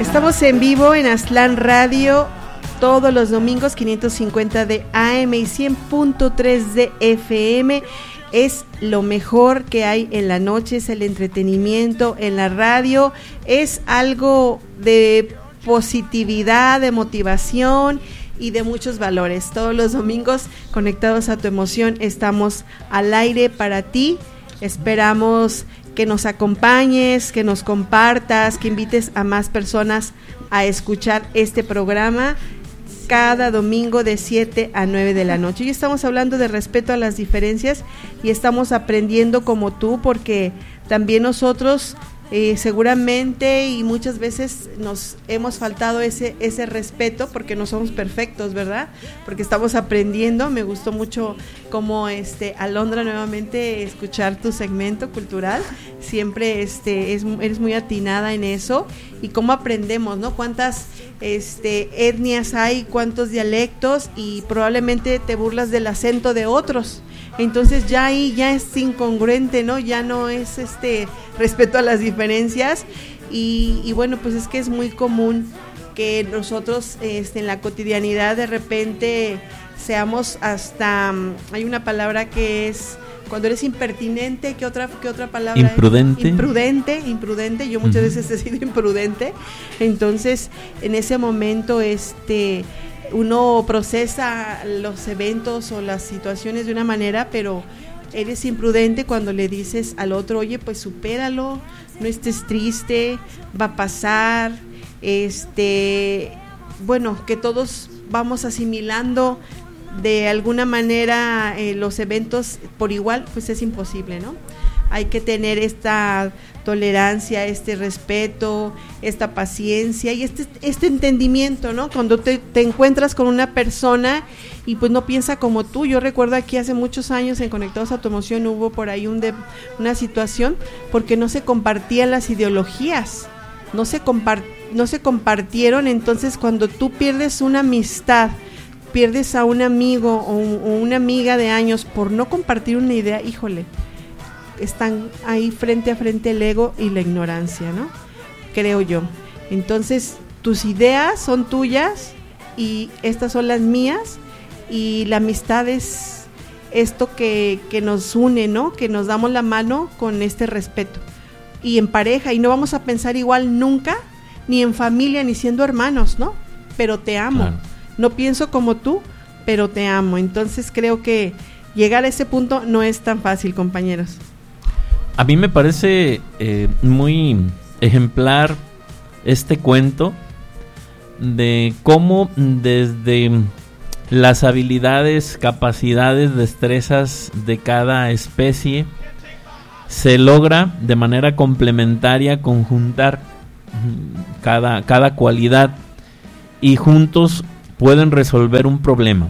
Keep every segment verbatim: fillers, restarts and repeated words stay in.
Estamos en vivo en Aztlán Radio todos los domingos, quinientos cincuenta de A M y cien punto tres de F M. Es lo mejor que hay en la noche, es el entretenimiento en la radio, es algo de positividad, de motivación y de muchos valores. Todos los domingos, conectados a tu emoción, estamos al aire para ti. Esperamos que nos acompañes, que nos compartas, que invites a más personas a escuchar este programa cada domingo de siete a nueve de la noche. Hoy estamos hablando de respeto a las diferencias y estamos aprendiendo como tú, porque también nosotros eh, seguramente y muchas veces nos hemos faltado ese ese respeto porque no somos perfectos, ¿verdad? Porque estamos aprendiendo. Me gustó mucho como este Alondra nuevamente escuchar tu segmento cultural. Siempre este es, eres muy atinada en eso y cómo aprendemos, ¿no? Cuántas este etnias hay, cuántos dialectos, y probablemente te burlas del acento de otros. Entonces ya ahí ya es incongruente, ¿no? Ya no es este respeto a las diferencias y, y bueno, pues es que es muy común que nosotros este, en la cotidianidad de repente seamos hasta, hay una palabra que es cuando eres impertinente, ¿qué otra, qué otra palabra? Imprudente. Es? Imprudente, imprudente. Yo muchas uh-huh. veces he sido imprudente. Entonces, en ese momento, este, uno procesa los eventos o las situaciones de una manera, pero eres imprudente cuando le dices al otro, oye, pues supéralo, no estés triste, va a pasar, este, bueno, que todos vamos asimilando de alguna manera eh, los eventos por igual, pues es imposible, ¿no? Hay que tener esta tolerancia, este respeto, esta paciencia y este este entendimiento, ¿no? Cuando te, te encuentras con una persona y pues no piensa como tú. Yo recuerdo aquí hace muchos años en Conectados a tu Emoción hubo por ahí un de, una situación porque no se compartían las ideologías, no se compart, no se compartieron. Entonces cuando tú pierdes una amistad, pierdes a un amigo o, un, o una amiga de años por no compartir una idea, híjole, están ahí frente a frente el ego y la ignorancia, ¿no? Creo yo. Entonces, tus ideas son tuyas y estas son las mías, y la amistad es esto que, que nos une, ¿no? Que nos damos la mano con este respeto. Y en pareja, y no vamos a pensar igual nunca, ni en familia, ni siendo hermanos, ¿no? Pero te amo. Claro. No pienso como tú, pero te amo. Entonces creo que llegar a ese punto no es tan fácil, compañeros. A mí me parece eh, muy ejemplar este cuento de cómo desde las habilidades, capacidades, destrezas de cada especie se logra de manera complementaria conjuntar cada, cada cualidad y juntos pueden resolver un problema.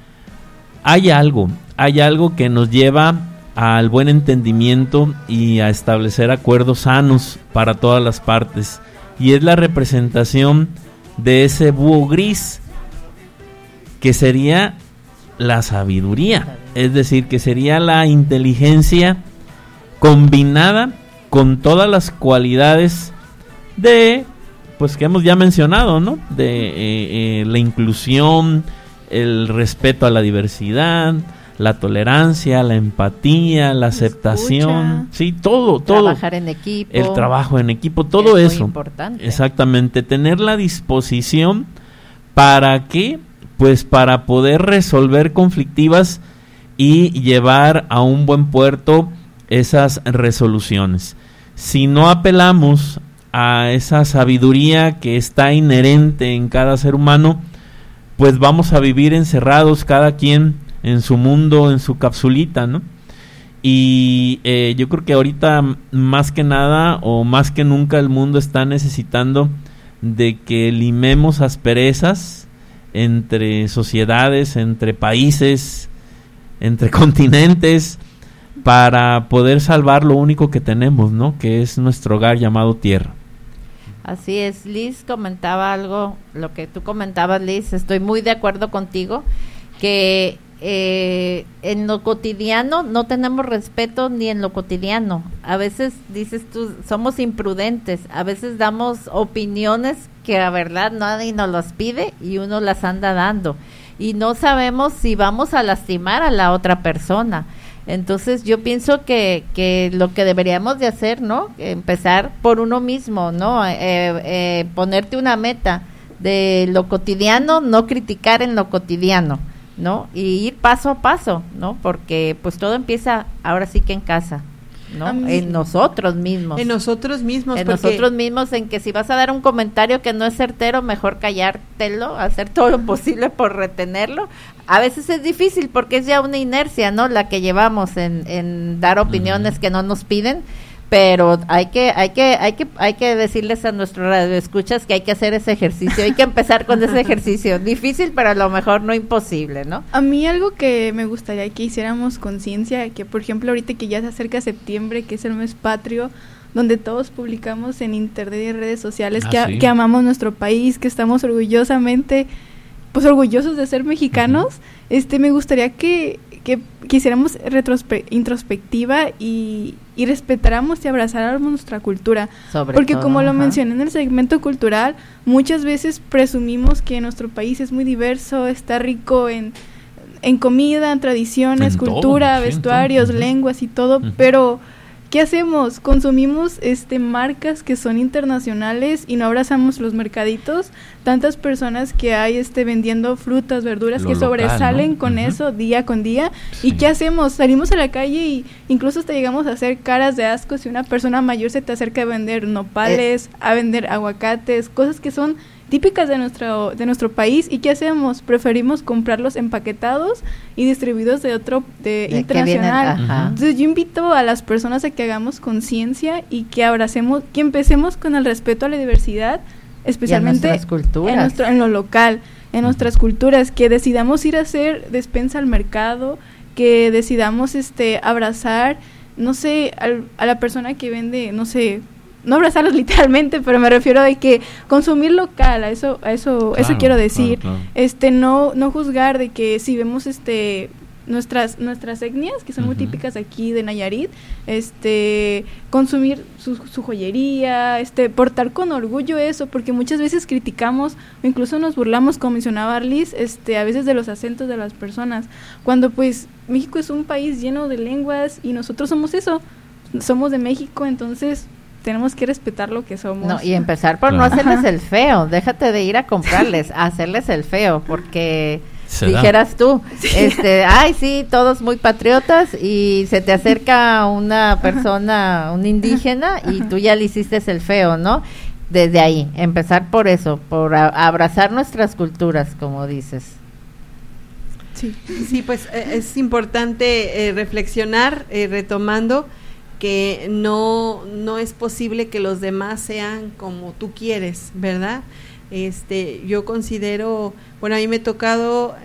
Hay algo, hay algo que nos lleva al buen entendimiento y a establecer acuerdos sanos para todas las partes, y es la representación de ese búho gris, que sería la sabiduría, es decir, que sería la inteligencia combinada con todas las cualidades de, pues que hemos ya mencionado, ¿no? De eh, eh, la inclusión, el respeto a la diversidad, la tolerancia, la empatía, la aceptación, sí, todo, todo. Trabajar en equipo. El trabajo en equipo, todo es eso. Muy importante. Exactamente, tener la disposición para que, pues para poder resolver conflictivas y llevar a un buen puerto esas resoluciones. Si no apelamos a esa sabiduría que está inherente en cada ser humano, pues vamos a vivir encerrados cada quien en su mundo, en su capsulita, ¿no? Y eh, yo creo que ahorita más que nada o más que nunca el mundo está necesitando de que limemos asperezas entre sociedades, entre países, entre continentes, para poder salvar lo único que tenemos, ¿no? Que es nuestro hogar llamado tierra. Así es. Liz comentaba algo, lo que tú comentabas, Liz, estoy muy de acuerdo contigo, que eh, en lo cotidiano no tenemos respeto ni en lo cotidiano. A veces dices tú, somos imprudentes, a veces damos opiniones que la verdad nadie nos los pide y uno las anda dando. Y no sabemos si vamos a lastimar a la otra persona. Entonces yo pienso que, que lo que deberíamos de hacer, ¿no? Empezar por uno mismo, ¿no? Eh, eh, ponerte una meta de lo cotidiano, no criticar en lo cotidiano, ¿no? Y ir paso a paso, ¿no? Porque pues todo empieza ahora sí que en casa, ¿no? Mí, en nosotros mismos. En nosotros mismos. En nosotros mismos, en que si vas a dar un comentario que no es certero, mejor callártelo, hacer todo lo posible por retenerlo. A veces es difícil porque es ya una inercia, ¿no? La que llevamos en, en dar opiniones uh-huh. que no nos piden, pero hay que, hay que, hay que, hay que decirles a nuestros radioescuchas que hay que hacer ese ejercicio, hay que empezar con ese ejercicio, difícil, pero a lo mejor no imposible, ¿no? A mí algo que me gustaría que hiciéramos conciencia, que por ejemplo ahorita que ya se acerca septiembre, que es el mes patrio, donde todos publicamos en internet y en redes sociales ah, que, sí. que amamos nuestro país, que estamos orgullosamente, pues orgullosos de ser mexicanos, uh-huh. este, me gustaría que, que, que hiciéramos retrospe- introspectiva y, y respetáramos y abrazáramos nuestra cultura. Sobre Porque todo, como lo ajá. mencioné en el segmento cultural, muchas veces presumimos que nuestro país es muy diverso, está rico en, en comida, en tradiciones, en cultura, todo, vestuarios, sí, lenguas y todo, uh-huh. pero ¿qué hacemos? Consumimos este marcas que son internacionales y no abrazamos los mercaditos. Tantas personas que hay este vendiendo frutas, verduras Lo que local, sobresalen ¿no? con uh-huh. eso día con día. Sí. ¿Y qué hacemos? Salimos a la calle y incluso hasta llegamos a hacer caras de asco si una persona mayor se te acerca a vender nopales, eh. a vender aguacates, cosas que son típicas de nuestro de nuestro país. ¿Y qué hacemos? Preferimos comprarlos empaquetados y distribuidos de otro de, de internacional. Vienen, Entonces yo invito a las personas a que hagamos conciencia y que abracemos, que empecemos con el respeto a la diversidad, especialmente en, culturas. en nuestro en lo local, en nuestras culturas, que decidamos ir a hacer despensa al mercado, que decidamos este abrazar, no sé, al, a la persona que vende, no sé, no abrazarlos literalmente, pero me refiero a que consumir local, a eso, a eso, claro, eso quiero decir, claro, claro. este, no, no juzgar de que si vemos este nuestras, nuestras etnias, que son uh-huh. muy típicas aquí de Nayarit, este, consumir su, su joyería, este, portar con orgullo eso, porque muchas veces criticamos o incluso nos burlamos, como mencionaba Arlis, este, a veces de los acentos de las personas, cuando pues México es un país lleno de lenguas y nosotros somos eso, somos de México, entonces tenemos que respetar lo que somos. No, y empezar por claro. no hacerles el feo, déjate de ir a comprarles, a hacerles el feo, porque ¿será? Dijeras tú, sí. este, ay sí, todos muy patriotas y se te acerca una persona, un indígena y tú ya le hiciste el feo, ¿no? Desde ahí, empezar por eso, por a, abrazar nuestras culturas, como dices. Sí, sí, pues eh, es importante eh, reflexionar, eh, retomando que no no es posible que los demás sean como tú quieres, ¿verdad? Este, yo considero, bueno, a mí me ha tocado